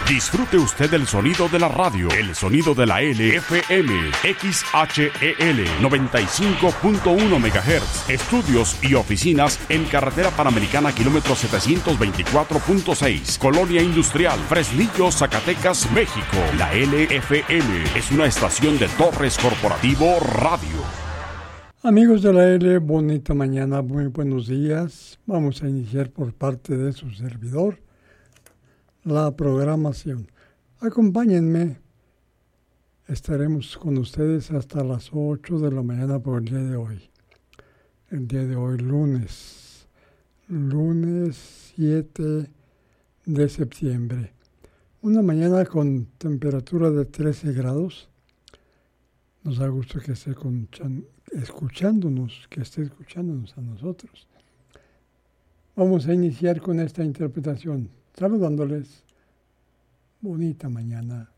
Disfrute usted el sonido de la radio, el sonido de la LFM, XHEL 95.1 MHz, estudios y oficinas en Carretera Panamericana, kilómetro 724.6, Colonia Industrial, Fresnillo, Zacatecas, México. La LFM es una estación de Torres Corporativo Radio. Amigos de la L, bonita mañana, muy buenos días. Vamos a iniciar por parte de su servidor la programación. Acompáñenme, estaremos con ustedes hasta las 8 de la mañana por el día de hoy. El día de hoy, lunes 7 de septiembre. Una mañana con temperatura de 13 grados. Nos da gusto que esté escuchándonos a nosotros. Vamos a iniciar con esta interpretación, saludándoles. Bonita mañana.